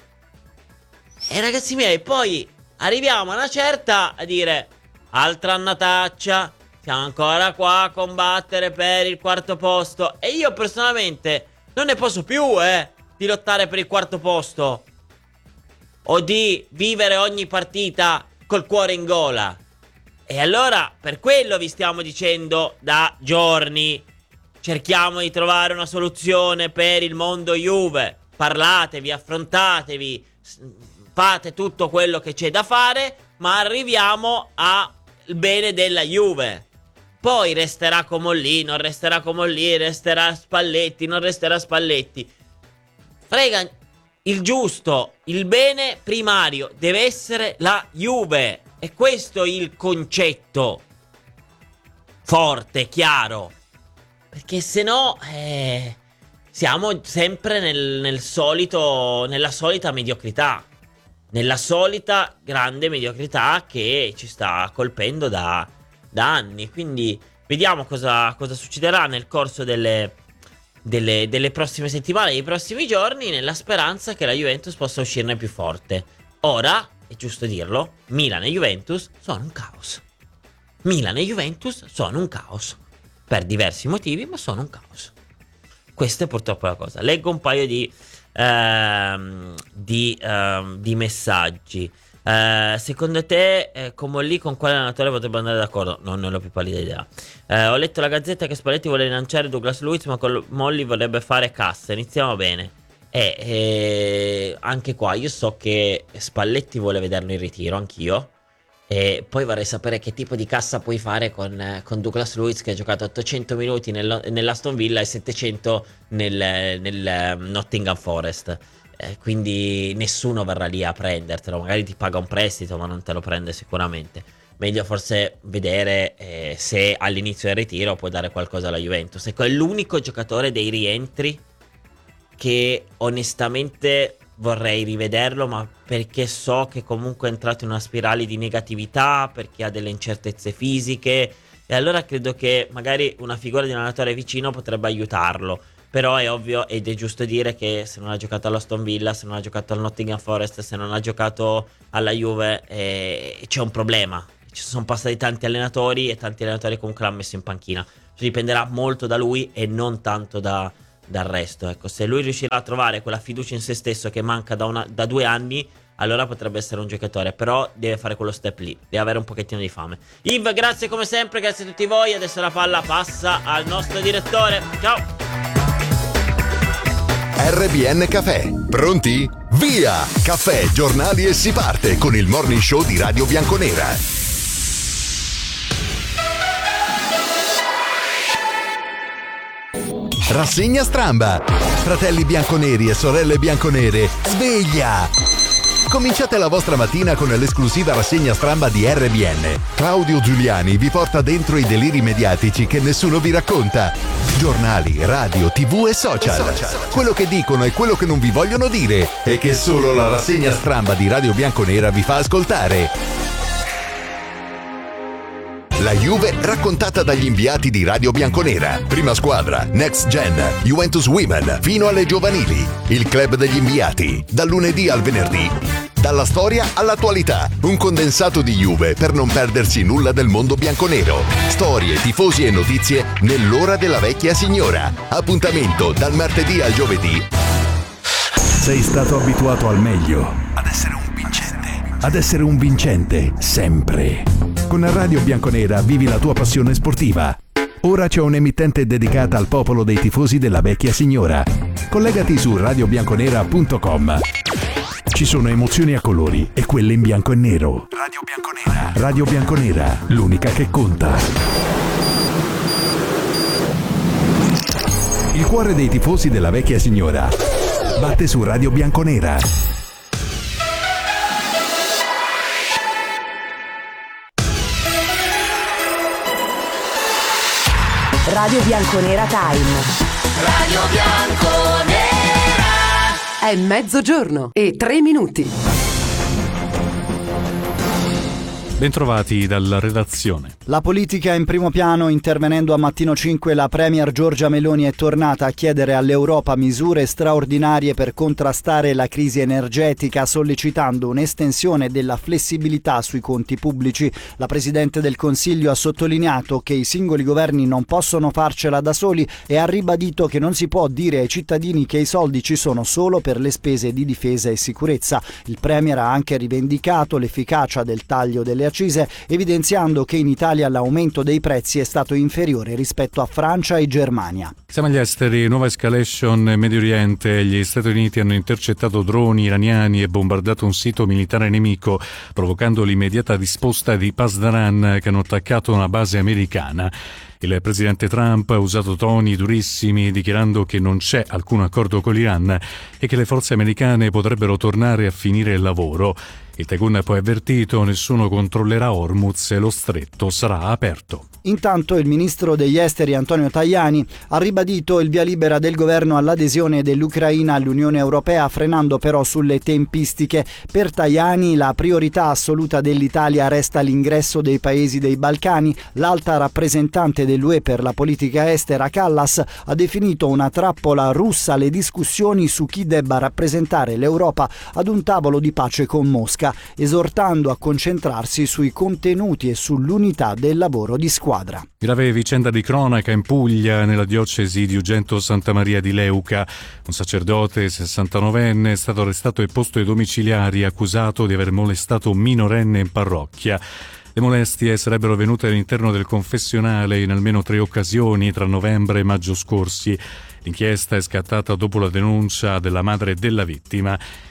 E ragazzi miei, poi arriviamo a una certa a dire, altra annataccia, siamo ancora qua a combattere per il quarto posto. E io personalmente non ne posso più, eh, di lottare per il quarto posto. O di vivere ogni partita col cuore in gola. E allora, per quello vi stiamo dicendo da giorni, cerchiamo di trovare una soluzione per il mondo Juve. Parlatevi, affrontatevi, fate tutto quello che c'è da fare, ma arriviamo al bene della Juve. Poi resterà Comolli, non resterà Comolli, resterà Spalletti, non resterà Spalletti. Frega il giusto, il bene primario deve essere la Juve. E questo è il concetto forte, chiaro. Perché se no eh, siamo sempre nel, nel solito, nella solita mediocrità. Nella solita grande mediocrità che ci sta colpendo da, da anni. Quindi vediamo cosa, cosa succederà nel corso delle, delle, delle prossime settimane, dei prossimi giorni, nella speranza che la Juventus possa uscirne più forte. Ora, è giusto dirlo, Milan e Juventus sono un caos. Milan e Juventus sono un caos. Per diversi motivi, ma sono un caos. Questa è purtroppo la cosa. Leggo un paio di, ehm, di, ehm, di messaggi. Eh, secondo te, eh, Comolli con quale allenatore potrebbe andare d'accordo? No, non ho più pallida idea. Eh, ho letto la Gazzetta che Spalletti vuole rilanciare Douglas Luiz, ma con Molli vorrebbe fare cassa. Iniziamo bene. E eh, eh, anche qua io so che Spalletti vuole vederlo in ritiro, anch'io. E poi vorrei sapere che tipo di cassa puoi fare con, con Douglas Luiz, che ha giocato ottocento minuti nel, nell'Aston Villa e settecento nel, nel Nottingham Forest. Eh, quindi nessuno verrà lì a prendertelo, magari ti paga un prestito ma non te lo prende sicuramente. Meglio forse vedere eh, se all'inizio del ritiro puoi dare qualcosa alla Juventus. Ecco, è l'unico giocatore dei rientri che onestamente vorrei rivederlo, ma perché so che comunque è entrato in una spirale di negatività, perché ha delle incertezze fisiche, e allora credo che magari una figura di un allenatore vicino potrebbe aiutarlo. Però è ovvio ed è giusto dire che se non ha giocato all'Aston Villa, se non ha giocato al Nottingham Forest, se non ha giocato alla Juve, eh, c'è un problema. Ci sono passati tanti allenatori e tanti allenatori comunque l'hanno messo in panchina. Cioè, dipenderà molto da lui e non tanto da, dal resto. Ecco, se lui riuscirà a trovare quella fiducia in se stesso che manca da, una, da due anni, allora potrebbe essere un giocatore. Però deve fare quello step lì, deve avere un pochettino di fame. Yves, grazie come sempre, grazie a tutti voi. Adesso la palla passa al nostro direttore. Ciao. R B N Caffè. Pronti? Via! Caffè, giornali e si parte con il morning show di Radio Bianconera. Rassegna stramba. Fratelli bianconeri e sorelle bianconere, sveglia! Cominciate la vostra mattina con l'esclusiva rassegna stramba di R B N. Claudio Giuliani vi porta dentro i deliri mediatici che nessuno vi racconta. Giornali, radio, tv e social. Quello che dicono e quello che non vi vogliono dire e che solo la rassegna stramba di Radio Bianconera vi fa ascoltare. La Juve raccontata dagli inviati di Radio Bianconera. Prima squadra, Next Gen, Juventus Women, fino alle giovanili. Il club degli inviati, dal lunedì al venerdì. Dalla storia all'attualità, un condensato di Juve per non perdersi nulla del mondo bianconero. Storie, tifosi e notizie nell'ora della vecchia signora. Appuntamento dal martedì al giovedì. Sei stato abituato al meglio. Ad essere un vincente. Ad essere un vincente, sempre. Con Radio Bianconera vivi la tua passione sportiva. Ora c'è un'emittente dedicata al popolo dei tifosi della vecchia signora. Collegati su radio bianconera punto com. Ci sono emozioni a colori e quelle in bianco e nero. Radio Bianconera. Radio Bianconera, l'unica che conta. Il cuore dei tifosi della vecchia signora batte su Radio Bianconera. Radio Bianconera Time. Radio Bianconera. È mezzogiorno e tre minuti. Bentrovati dalla redazione. La politica in primo piano. Intervenendo a Mattino cinque, la premier Giorgia Meloni è tornata a chiedere all'Europa misure straordinarie per contrastare la crisi energetica, sollecitando un'estensione della flessibilità sui conti pubblici. La Presidente del Consiglio ha sottolineato che i singoli governi non possono farcela da soli e ha ribadito che non si può dire ai cittadini che i soldi ci sono solo per le spese di difesa e sicurezza. Il premier ha anche rivendicato l'efficacia del taglio delle accise, evidenziando che in Italia l'aumento dei prezzi è stato inferiore rispetto a Francia e Germania. Siamo agli esteri, nuova escalation in Medio Oriente. Gli Stati Uniti hanno intercettato droni iraniani e bombardato un sito militare nemico, provocando l'immediata risposta di Pasdaran, che hanno attaccato una base americana. Il presidente Trump ha usato toni durissimi, dichiarando che non c'è alcun accordo con l'Iran e che le forze americane potrebbero tornare a finire il lavoro. Il Tagun ha poi avvertito: nessuno controllerà Hormuz e lo stretto sarà aperto. Intanto il ministro degli esteri Antonio Tajani ha ribadito il via libera del governo all'adesione dell'Ucraina all'Unione Europea, frenando però sulle tempistiche. Per Tajani la priorità assoluta dell'Italia resta l'ingresso dei paesi dei Balcani. L'alta rappresentante dell'U E per la politica estera Kallas ha definito una trappola russa le discussioni su chi debba rappresentare l'Europa ad un tavolo di pace con Mosca, esortando a concentrarsi sui contenuti e sull'unità del lavoro di squadra. Grave vicenda di cronaca in Puglia, nella diocesi di Ugento Santa Maria di Leuca. Un sacerdote sessantanovenne è stato arrestato e posto ai domiciliari, accusato di aver molestato un minorenne in parrocchia. Le molestie sarebbero avvenute all'interno del confessionale in almeno tre occasioni tra novembre e maggio scorsi. L'inchiesta è scattata dopo la denuncia della madre della vittima.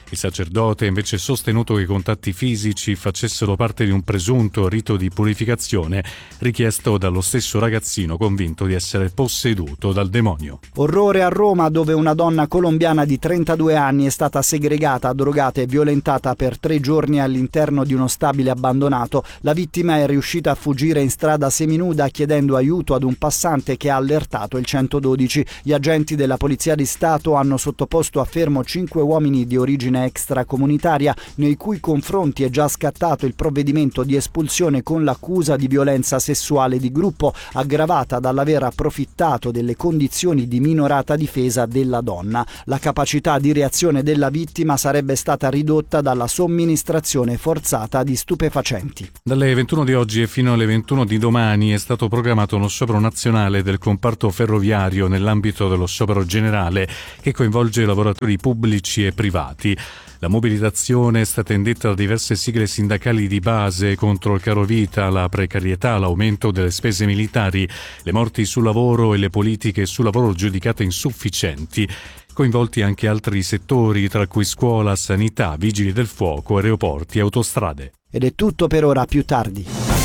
Il sacerdote ha invece sostenuto che i contatti fisici facessero parte di un presunto rito di purificazione richiesto dallo stesso ragazzino convinto di essere posseduto dal demonio. Orrore a Roma, dove una donna colombiana di trentadue anni è stata segregata, drogata e violentata per tre giorni all'interno di uno stabile abbandonato. La vittima è riuscita a fuggire in strada seminuda chiedendo aiuto ad un passante che ha allertato il centododici. Gli agenti della Polizia di Stato hanno sottoposto a fermo cinque uomini di origine extracomunitaria, nei cui confronti è già scattato il provvedimento di espulsione con l'accusa di violenza sessuale di gruppo, aggravata dall'aver approfittato delle condizioni di minorata difesa della donna. La capacità di reazione della vittima sarebbe stata ridotta dalla somministrazione forzata di stupefacenti. Dalle ventuno di oggi e fino alle ventuno di domani è stato programmato uno sciopero nazionale del comparto ferroviario nell'ambito dello sciopero generale che coinvolge lavoratori pubblici e privati. La mobilitazione è stata indetta da diverse sigle sindacali di base contro il carovita, la precarietà, l'aumento delle spese militari, le morti sul lavoro e le politiche sul lavoro giudicate insufficienti. Coinvolti anche altri settori, tra cui scuola, sanità, vigili del fuoco, aeroporti e autostrade. Ed è tutto per ora, più tardi.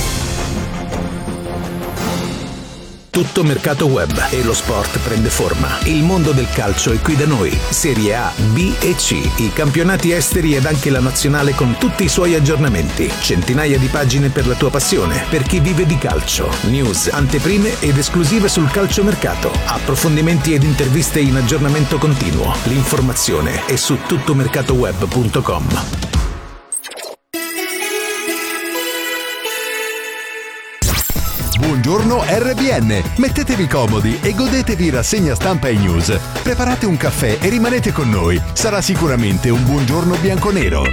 Tutto mercato web e lo sport prende forma. Il mondo del calcio è qui da noi. Serie A, B e C, i campionati esteri ed anche la nazionale con tutti i suoi aggiornamenti. Centinaia di pagine per la tua passione, per chi vive di calcio. News, anteprime ed esclusive sul calciomercato. Approfondimenti ed interviste in aggiornamento continuo. L'informazione è su tuttomercatoweb punto com. Buongiorno R B N, mettetevi comodi e godetevi rassegna stampa e news. Preparate un caffè e rimanete con noi, sarà sicuramente un buongiorno bianconero.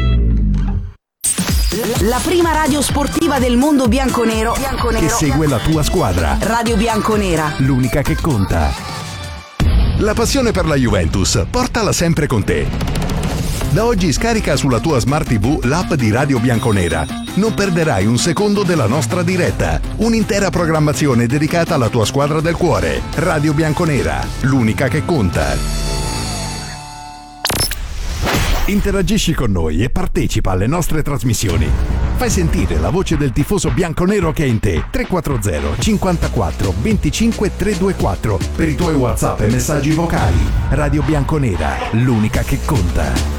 La prima radio sportiva del mondo bianconero, bianconero che segue la tua squadra. Radio Bianconera, l'unica che conta. La passione per la Juventus, portala sempre con te. Da oggi scarica sulla tua Smart tivù l'app di Radio Bianconera. Non perderai un secondo della nostra diretta. Un'intera programmazione dedicata alla tua squadra del cuore. Radio Bianconera, l'unica che conta. Interagisci con noi e partecipa alle nostre trasmissioni. Fai sentire la voce del tifoso bianconero che è in te. tre quattro zero cinquantaquattro venticinque trecentoventiquattro per i tuoi WhatsApp e messaggi vocali. Radio Bianconera, l'unica che conta.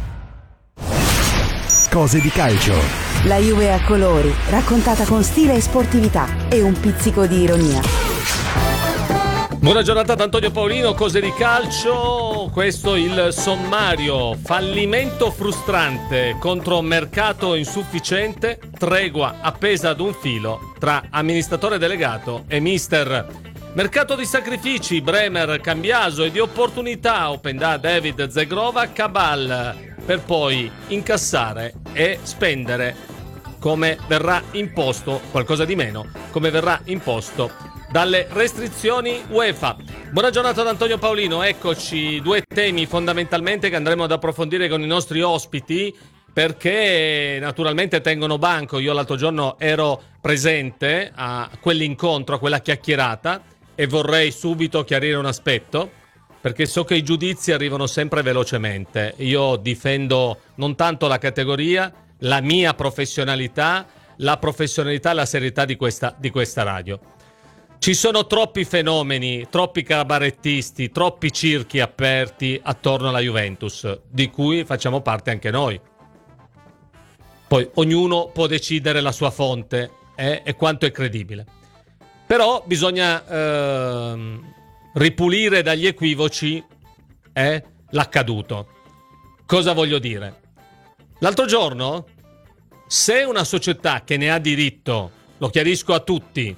Cose di calcio. La Juve a colori, raccontata con stile e sportività e un pizzico di ironia. Buona giornata da Antonio Paolino, cose di calcio. Questo il sommario: fallimento frustrante contro mercato insufficiente, tregua appesa ad un filo tra amministratore delegato e mister. Mercato di sacrifici, Bremer, Cambiaso, e di opportunità, Openda, David, Zegrova, Cabal, per poi incassare e spendere come verrà imposto, qualcosa di meno, come verrà imposto dalle restrizioni UEFA. Buona giornata da Antonio Paolino, eccoci, due temi fondamentalmente che andremo ad approfondire con i nostri ospiti, perché naturalmente tengono banco. Io l'altro giorno ero presente a quell'incontro, a quella chiacchierata, e vorrei subito chiarire un aspetto, perché so che i giudizi arrivano sempre velocemente. Io difendo non tanto la categoria, la mia professionalità, la professionalità e la serietà di questa, di questa radio. Ci sono troppi fenomeni, troppi cabarettisti, troppi circhi aperti attorno alla Juventus, di cui facciamo parte anche noi. Poi ognuno può decidere la sua fonte eh, e quanto è credibile. Però bisogna ehm, ripulire dagli equivoci eh, l'accaduto. Cosa voglio dire? L'altro giorno, se una società che ne ha diritto, lo chiarisco a tutti,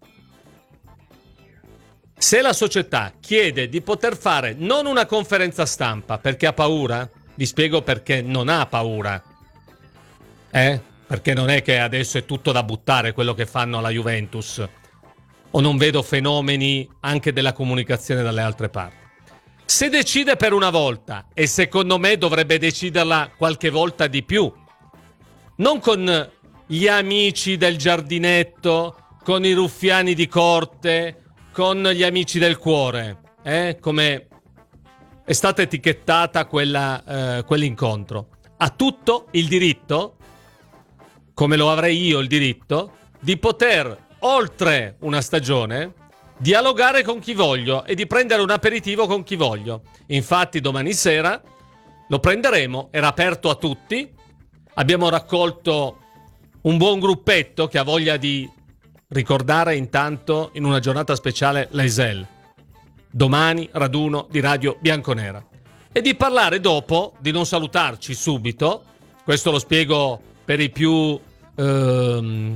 se la società chiede di poter fare non una conferenza stampa perché ha paura, vi spiego perché non ha paura. Eh? Perché non è che adesso è tutto da buttare quello che fanno alla Juventus. O non vedo fenomeni anche della comunicazione dalle altre parti. Se decide per una volta, e secondo me dovrebbe deciderla qualche volta di più, non con gli amici del giardinetto, con i ruffiani di corte, con gli amici del cuore, eh? come è stata etichettata quella, eh, quell'incontro. Ha tutto il diritto, come lo avrei io il diritto, di poter, oltre una stagione, dialogare con chi voglio e di prendere un aperitivo con chi voglio. Infatti domani sera lo prenderemo, era aperto a tutti, abbiamo raccolto un buon gruppetto che ha voglia di ricordare intanto in una giornata speciale l'Aisel. Domani raduno di Radio Bianconera. E di parlare dopo, di non salutarci subito, questo lo spiego per i più ehm,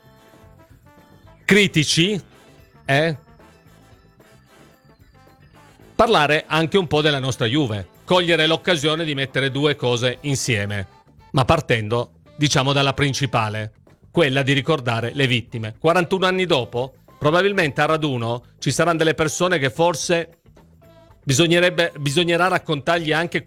critici, eh? Parlare anche un po' della nostra Juve, cogliere l'occasione di mettere due cose insieme, ma partendo, diciamo, dalla principale, quella di ricordare le vittime. quarantuno anni dopo, probabilmente a raduno ci saranno delle persone che forse bisognerebbe, bisognerà raccontargli anche